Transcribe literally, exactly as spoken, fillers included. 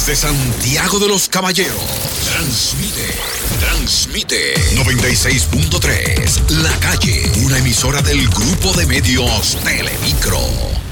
Desde Santiago de los Caballeros, transmite, transmite noventa y seis punto tres, La Calle, una emisora del grupo de medios Telemicro.